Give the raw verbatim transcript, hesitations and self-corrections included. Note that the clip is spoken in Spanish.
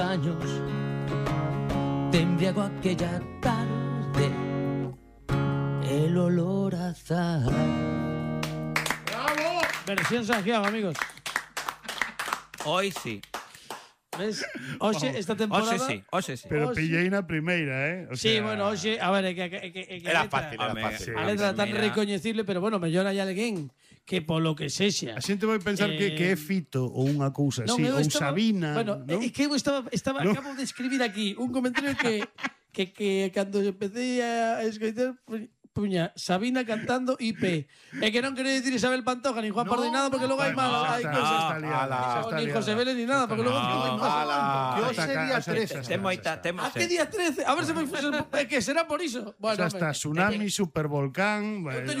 años te embriagó aquella tarde el olor a azahar. ¡Bravo! Versión Santiago, amigos. Hoy sí. ¿Ves? Oxe, esta temporada... Oxe sí, oxe sí. Pero Oxe. pillei na primeira, eh? O Sí, sea, bueno, oxe, a ver, é que, é que, é que Era a letra, fácil, era Home, fácil. a letra tan Mira. recoñecible, pero bueno, mellor hai alguén que polo que sexa. A xente vai pensar que, Eh, que é Fito ou unha cousa Non, así, eu ou estaba- Sabina. Bueno, ¿no? é que eu estaba, estaba No. acabo de escribir aquí un comentario que que, que cando empecé a escribir puña Sabina cantando I P. É que non quería dicir Isabel Pantoja ni Juan Pardo ni nada porque logo hai Bueno, mal, xa hai está, cosas. xa está liada, Ala. xa está Ni liada. José Vélez ni nada, porque logo No, hai cosas. Ala, yo Hasta sería acá, trece. xa está. Ten moita, temos. ¿A qué día trece? A ver se me fuse. É que será por iso. Bueno, Xa está, hombre. tsunami, supervolcán. Eu teño